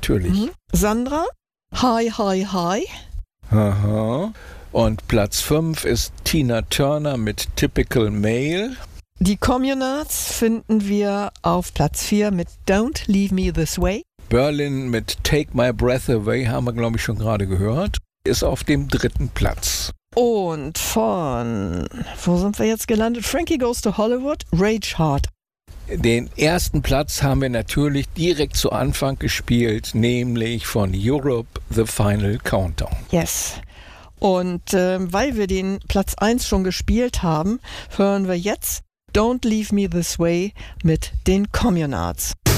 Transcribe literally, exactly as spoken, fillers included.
natürlich. Mhm. Sandra, Hi, Hi, Hi. Aha. Und Platz fünf ist Tina Turner mit Typical Male. Die Communards finden wir auf Platz vier mit Don't Leave Me This Way. Berlin mit Take My Breath Away, haben wir, glaube ich, schon gerade gehört, ist auf dem dritten Platz. Und von, wo sind wir jetzt gelandet? Frankie Goes to Hollywood, Rage Hard. Den ersten Platz haben wir natürlich direkt zu Anfang gespielt, nämlich von Europe, The Final Countdown. Yes. Und äh, weil wir den Platz eins schon gespielt haben, hören wir jetzt Don't Leave Me This Way mit den Communards.